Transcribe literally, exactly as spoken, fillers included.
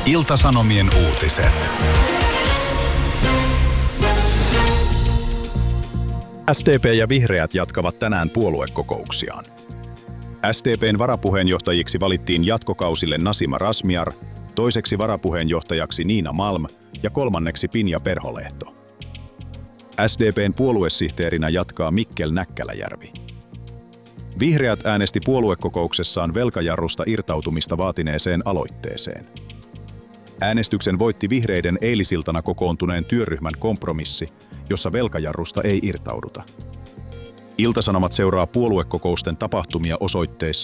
Ilta-Sanomien uutiset. S D P ja Vihreät jatkavat tänään puoluekokouksiaan. S D P:n varapuheenjohtajiksi valittiin jatkokausille Nasima Razmyar, toiseksi varapuheenjohtajaksi Nina Malm ja kolmanneksi Pinja Perholehto. S D P:n puoluesihteerinä jatkaa Mikkel Näkkäläjärvi. Vihreät äänesti puoluekokouksessaan velkajarrusta irtautumista vaatineeseen aloitteeseen. Äänestyksen voitti vihreiden eilisiltana kokoontuneen työryhmän kompromissi, jossa velkajarrusta ei irtauduta. Ilta-Sanomat seuraa puoluekokousten tapahtumia osoitteessa